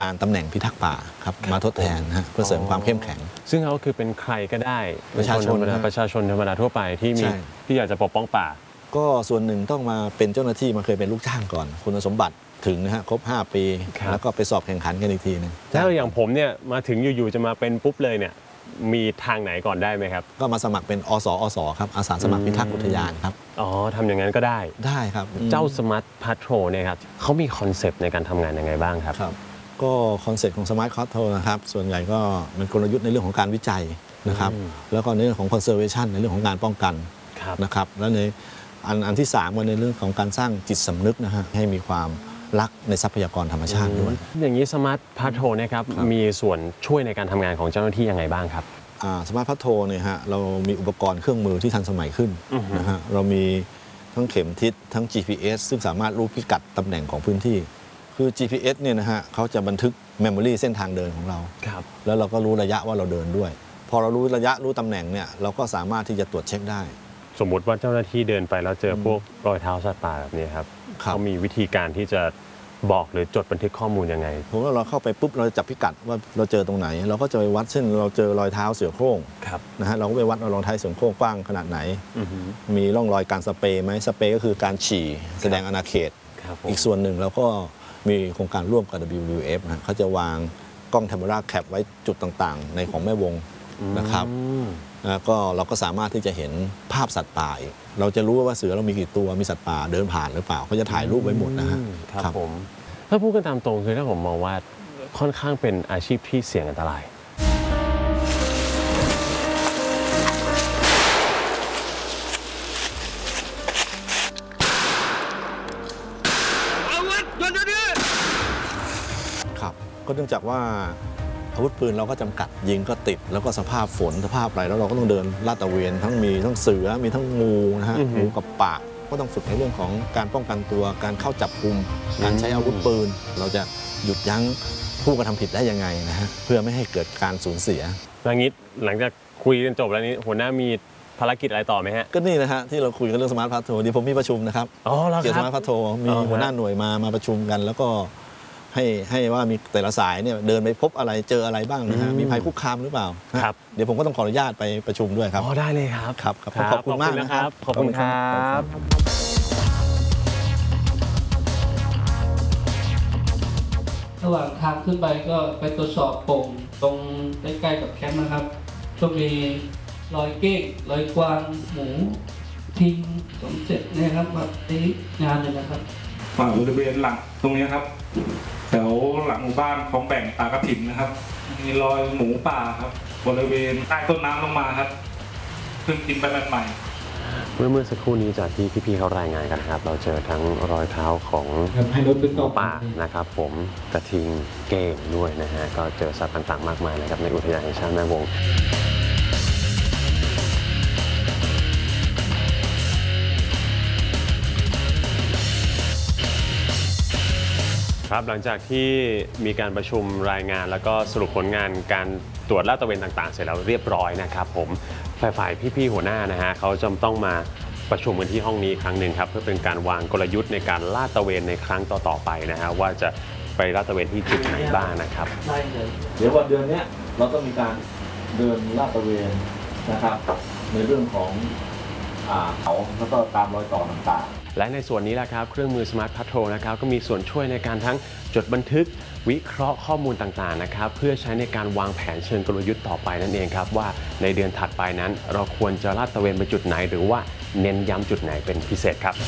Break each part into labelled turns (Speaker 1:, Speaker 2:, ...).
Speaker 1: การตำแหน่งพิทักษ์ป่าครับมาทดแทนนะเพื่อเสริมความเข้มแข็ง
Speaker 2: ซึ่งเขาคือเป็นใครก็ได้
Speaker 1: ประชาชน
Speaker 2: ธรรมดาทั่วไปที่อยากจะปกป้องป่า
Speaker 1: ก็ส่วนหนึ่งต้องมาเป็นเจ้าหน้าที่มาเคยเป็นลูกจ้างก่อนคุณสมบัติถึงนะฮะครบ5 ปีแล้วก็ไปสอบแข่งขันกันอีกทีนึง
Speaker 2: แล้วอย่างผมเนี่ยมาถึงอยู่ๆจะมาเป็นปุ๊บเลยเนี่ยมีทางไหนก่อนได้ไหมครับ
Speaker 1: ก็มาสมัครเป็นอสครับอาสาสมัครพิทักษ์อุทยานครับ
Speaker 2: อ๋อทำอย่างนั้นก็ได้
Speaker 1: ครับ
Speaker 2: เจ้า Smart Patrol เนี่ยครับเขามีคอนเซปต์ในการทำงานยังไงบ้างครับ
Speaker 1: ก็คอนเซปต์ของ Smart Patrol นะครับส่วนใหญ่ก็เป็นกลยุทธ์ในเรื่องของการวิจัยนะครับแล้วก็ในเรื่องของ conservation ในเรื่องของการป้องกันนะครับแล้วในอันที่3ก็ในเรื่องของการสร้างจิตสำนึกนะฮะให้มีความรักในทรัพยากรธรรมชาติด้วย
Speaker 2: อย่างนี้ Smart Patrol เนี่ยครับมีส่วนช่วยในการทำงานของเจ้าหน้าที่ยังไงบ้างครับ
Speaker 1: Smart Patrol เนี่ยฮะเรามีอุปกรณ์เครื่องมือที่ทันสมัยขึ้นนะฮะเรามีทั้งเข็มทิศทั้ง GPS ซึ่งสามารถรู้พิกัดตำแหน่งของพื้นที่คือ GPS เนี่ยนะฮะเขาจะบันทึก Memory เส้นทางเดินของเราแล้วเราก็รู้ระยะว่าเราเดินด้วยพอเรารู้ระยะรู้ตำแหน่งเนี่ยเราก็สามารถที่จะตรวจเช็คได้
Speaker 2: สมมุติว่าเจ้าหน้าที่เดินไปแล้วเจอพวกรอยเท้าสัตว์ป่าแบบนี้ครับเขามีวิธีการที่จะบอกหรือจดบันทึกข้อมูลยังไง
Speaker 1: ผมว่าเราเข้าไปปุ๊บเราจับพิกัดว่าเราเจอตรงไหนเราก็จะไปวัดเช่นเราเจอรอยเท้าเสือโคร่งนะฮะเราก็ไปวัดรอยเท้าเสือโคร่งกว้างขนาดไหนมีร่องรอยการสเปรย์ไหมสเปรย์ก็คือการฉี่แสดงอาณาเขตอีกส่วนหนึ่งเราก็มีโครงการร่วมกับ WWF นะเขาจะวางกล้อง Camera Cap ไว้จุดต่างๆในของแม่วงนะครับแล้วก็เราก็สามารถที่จะเห็นภาพสัตว์ป่าอีกเราจะรู้ว่าเสือเรามีกี่ตัวมีสัตว์ป่าเดินผ่านหรือเปล่าเขาจะถ่ายรูปไว้หมดนะฮะ
Speaker 2: ครับผมถ้าพูดกันตามตรงคือถ้าผมมองว่าค่อนข้างเป็นอาชีพที่เสี่ยงอันตราย
Speaker 1: ครับก็เนื่องจากว่าอาวุธปืนเราก็จำกัดยิงก็ติดแล้วก็สภาพฝนสภาพอะไรแล้วเราก็ต้องเดินลาดตระเวนทั้งเสือมีทั้งงูนะฮะงูกับปากก็ต้องฝึกในเรื่องของการป้องกันตัวการเข้าจับกุมการใช้อาวุธปืนเราจะหยุดยั้งผู้กระทำผิดได้ยังไงนะฮะเพื่อไม่ให้เกิดการสูญเสีย
Speaker 2: อย่างนี้หลังจากคุยกันจบแล้วนี้หัวหน้ามีภารกิจอะไรต่อไหมฮะ
Speaker 1: ก็นี่นะฮะที่เราคุยกันเรื่อง Smart Patrol เดี๋ยวผมมีประชุมนะครับเกี่ยวกับ Smart Patrol มีหัวหน้าหน่วยมาประชุมกันแล้วก็ให้ว่ามีแต่ละสายเนี่ยเดินไปพบอะไรเจออะไรบ้างนะฮะมีภัยคุกคามหรือเปล่า
Speaker 2: ครับ
Speaker 1: เดี๋ยวผมก็ต้องขออนุญาตไปประชุมด้วยครับ
Speaker 2: ได้เลยครับ
Speaker 1: ครับขอบคุณมากนะครับ
Speaker 2: ขอบคุณครับ
Speaker 3: ระหว่างทางขึ้นไปก็ไปตรวจสอบโป่งตรงใกล้ๆกับแคมป์นะครับก็มีรอยเก้งรอยกวางหมูทิ้งสมเสร็จนะครับมาที่งานเลยนะครับ
Speaker 4: ฝั่งบริเวณหลังตรงนี้ครับแถวหลังหมู่บ้านของแบ่งตากระถิ่นนะครับมีรอยหมูป่าครับบริเวณใต้ต้นน้ำลงมาครับเพิ่งกินไปใหม่
Speaker 2: เมื่อสักครู่นี้จากที่พี่ๆเขารายงานกันครับเราเจอทั้งรอยเท้าของหมูป่านะครับผมกระทิงเก้งด้วยนะฮะก็เจอสัตว์ต่างๆมากมายนะครับในอุทยานแห่งชาติแม่วงครับหลังจากที่มีการประชุมรายงานแล้วก็สรุปผลงานการตรวจลาดตระเวนต่างๆเสร็จแล้วเรียบร้อยนะครับผมฝ่ายพี่ๆหัวหน้านะฮะเขาจะต้องมาประชุมกันที่ห้องนี้ครั้งหนึ่งครับเพื่อเป็นการวางกลยุทธ์ในการลาดตระเวนในครั้งต่อๆไปนะฮะว่าจะไปลาดตระเวนที่จุดไหนบ้างนะครับ
Speaker 1: เดี๋ยววันเดือนนี้เราต้องมีการเดินลาดตระเวนนะครับในเรื่องของเขาแล้วก็ตามรอยต่อต่างๆ
Speaker 2: และในส่วนนี้แหละครับเครื่องมือ Smart Patrol นะครับก็มีส่วนช่วยในการทั้งจดบันทึกวิเคราะห์ข้อมูลต่างๆนะครับเพื่อใช้ในการวางแผนเชิงกลยุทธ์ต่อไปนั่นเองครับว่าในเดือนถัดไปนั้นเราควรจะลาดตระเวนไปจุดไหนหรือว่าเน้นย้ำจุดไหนเป็นพิเศษครับ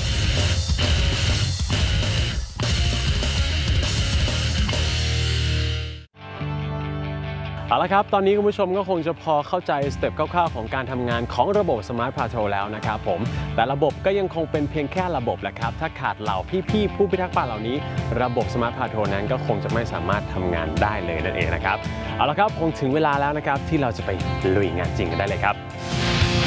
Speaker 2: เอาละครับตอนนี้คุณผู้ชมก็คงจะพอเข้าใจสเต็ปคร่าวๆของการทำงานของระบบ Smart Patrol แล้วนะครับผมแต่ระบบก็ยังคงเป็นเพียงแค่ระบบแหละครับถ้าขาดเหล่าพี่ๆผู้พิทักษ์ป่าเหล่านี้ระบบ Smart Patrol นั้นก็คงจะไม่สามารถทำงานได้เลยนั่นเองนะครับเอาละครับคงถึงเวลาแล้วนะครับที่เราจะไปลุยงานจริงกันได้เลยครับ